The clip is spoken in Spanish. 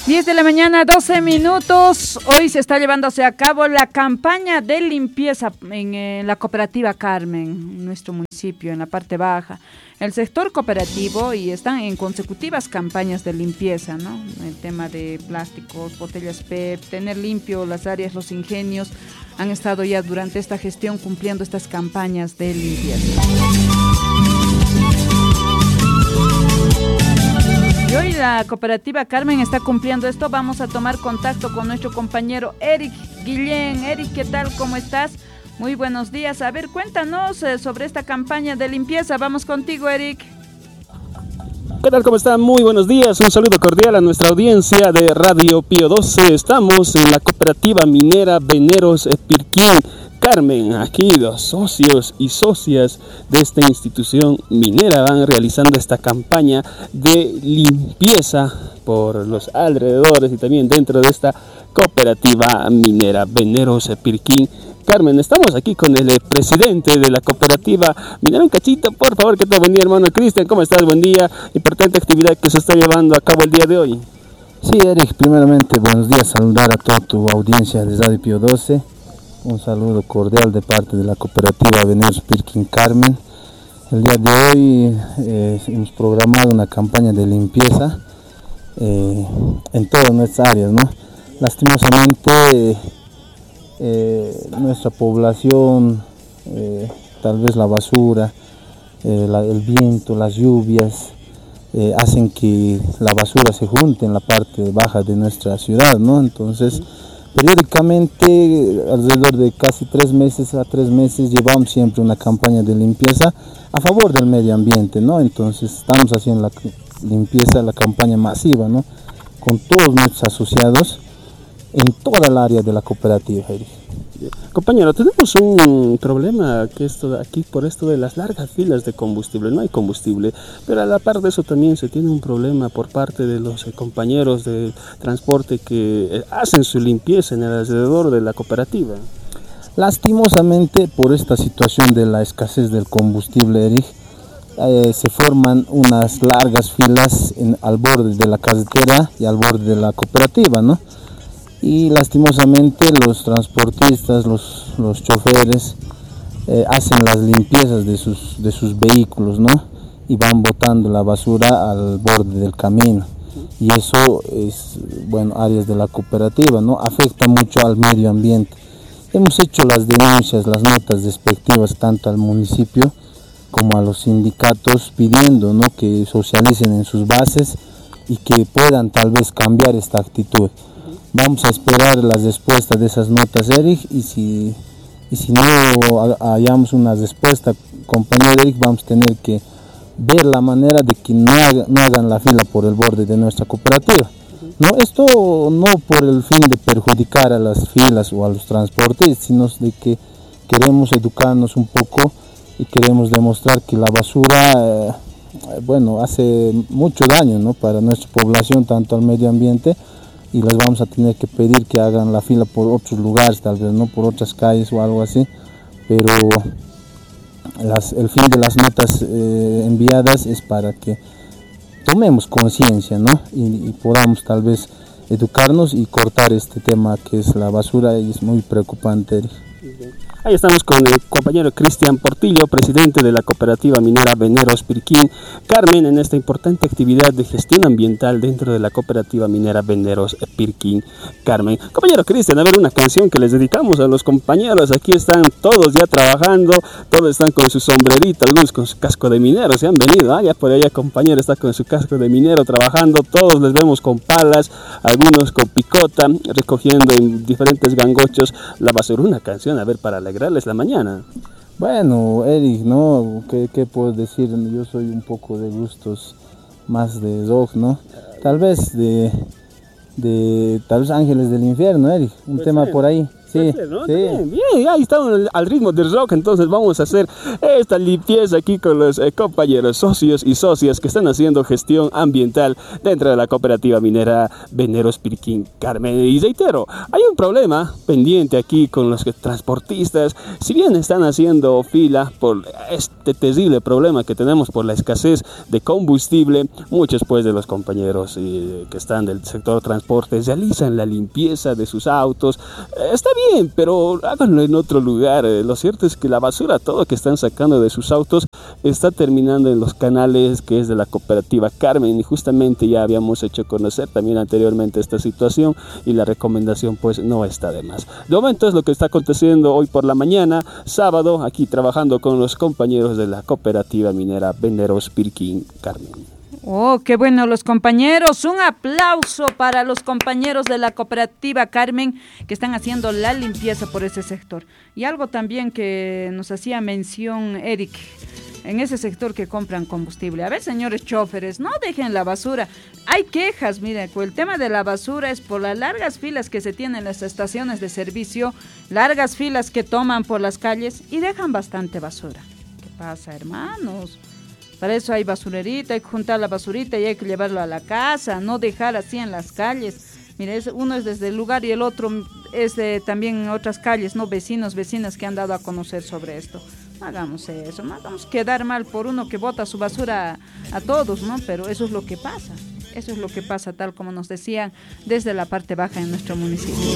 10 de la mañana, 12 minutos. Hoy se está llevándose a cabo la campaña de limpieza en la cooperativa Carmen, en nuestro municipio, en la parte baja. El sector cooperativo y están en consecutivas campañas de limpieza, ¿no? El tema de plásticos, botellas PET, tener limpio las áreas, los ingenios, han estado ya durante esta gestión cumpliendo estas campañas de limpieza. Y hoy la cooperativa Carmen está cumpliendo esto. Vamos a tomar contacto con nuestro compañero Eric Guillén. Eric, ¿qué tal? ¿Cómo estás? Muy buenos días. A ver, cuéntanos sobre esta campaña de limpieza. Vamos contigo, Eric. ¿Qué tal? ¿Cómo están? Muy buenos días. Un saludo cordial a nuestra audiencia de Radio Pío 12. Estamos en la cooperativa minera Veneros Pirquín Carmen. Aquí los socios y socias de esta institución minera van realizando esta campaña de limpieza por los alrededores y también dentro de esta cooperativa minera Veneros Pirquín Carmen. Estamos aquí con el presidente de la cooperativa minera. Un cachito, por favor. ¿Qué tal? Buen día, hermano Cristian. ¿Cómo estás? Buen día. Importante actividad que se está llevando a cabo el día de hoy. Sí, Eric, primeramente buenos días, saludar a toda tu audiencia de Radio Pío 12. Un saludo cordial de parte de la cooperativa Veneros Pirquín Carmen. El día de hoy hemos programado una campaña de limpieza en todas nuestras áreas, ¿no? Lastimosamente nuestra población, tal vez la basura, el viento, las lluvias, hacen que la basura se junte en la parte baja de nuestra ciudad, ¿no? Entonces, periódicamente, alrededor de casi 3 meses a 3 meses, llevamos siempre una campaña de limpieza a favor del medio ambiente, ¿no? Entonces, estamos haciendo la limpieza, la campaña masiva, ¿no? Con todos nuestros asociados en toda el área de la cooperativa. Compañero, tenemos un problema que aquí por esto de las largas filas de combustible, no hay combustible, pero a la par de eso también se tiene un problema por parte de los compañeros de transporte que hacen su limpieza en el alrededor de la cooperativa. Lastimosamente, por esta situación de la escasez del combustible, Eric, se forman unas largas filas al borde de la carretera y al borde de la cooperativa, ¿no? Y lastimosamente los transportistas, los choferes hacen las limpiezas de sus vehículos, ¿no? Y van botando la basura al borde del camino. Y eso es, bueno, áreas de la cooperativa, ¿no? Afecta mucho al medio ambiente. Hemos hecho las denuncias, las notas despectivas tanto al municipio como a los sindicatos pidiendo, ¿no?, que socialicen en sus bases y que puedan tal vez cambiar esta actitud. Vamos a esperar las respuestas de esas notas, Eric, y si no hallamos una respuesta, compañero Eric, vamos a tener que ver la manera de que no hagan la fila por el borde de nuestra cooperativa. No, esto no por el fin de perjudicar a las filas o a los transportistas, sino de que queremos educarnos un poco y queremos demostrar que la basura hace mucho daño, ¿no?, para nuestra población, tanto al medio ambiente, y les vamos a tener que pedir que hagan la fila por otros lugares, tal vez no por otras calles o algo así, pero el fin de las notas enviadas es para que tomemos conciencia, ¿no?, y podamos tal vez educarnos y cortar este tema que es la basura, y es muy preocupante. Ahí estamos con el compañero Cristian Portillo, presidente de la cooperativa minera Veneros Pirquín Carmen, en esta importante actividad de gestión ambiental dentro de la cooperativa minera Veneros Pirquín Carmen. Compañero Cristian, a ver, una canción que les dedicamos a los compañeros. Aquí están todos ya trabajando, todos están con su sombrerito, algunos con su casco de minero, se han venido, ya por allá compañero está con su casco de minero trabajando, todos les vemos con palas, algunos con picota, recogiendo en diferentes gangochos la basura. Una canción, a ver, para alegrarles la mañana. Bueno, Eric, ¿no? ¿Qué puedo decir? Yo soy un poco de gustos más de rock, ¿no? Tal vez Ángeles del Infierno, Eric, un tema por ahí. Sí, ¿no? sí. Bien, ahí estamos al ritmo del rock, entonces vamos a hacer esta limpieza aquí con los compañeros, socios y socias que están haciendo gestión ambiental dentro de la cooperativa minera Veneros Pirquín Carmen. Y reitero, hay un problema pendiente aquí con los transportistas, si bien están haciendo fila por este terrible problema que tenemos por la escasez de combustible, muchos pues de los compañeros que están del sector transporte realizan la limpieza de sus autos. Está bien, pero háganlo en otro lugar. Lo cierto es que la basura, todo que están sacando de sus autos, está terminando en los canales que es de la cooperativa Carmen, y justamente ya habíamos hecho conocer también anteriormente esta situación, y la recomendación pues no está de más. De momento es lo que está aconteciendo hoy por la mañana, sábado, aquí trabajando con los compañeros de la cooperativa minera Veneros Pirquín Carmen. Oh, qué bueno los compañeros. Un aplauso para los compañeros de la cooperativa Carmen que están haciendo la limpieza por ese sector. Y algo también que nos hacía mención Eric, en ese sector que compran combustible. A ver, señores choferes, no dejen la basura. Hay quejas, mire, el tema de la basura es por las largas filas que se tienen en las estaciones de servicio, largas filas que toman por las calles y dejan bastante basura. ¿Qué pasa, hermanos? Para eso hay basurerita, hay que juntar la basurita y hay que llevarlo a la casa, no dejar así en las calles. Mire, uno es desde el lugar y el otro es también en otras calles, ¿no? Vecinos, vecinas que han dado a conocer sobre esto. No hagamos eso, no hagamos quedar mal por uno que bota su basura a todos, ¿no? Pero eso es lo que pasa. Eso es lo que pasa, tal como nos decían desde la parte baja en nuestro municipio.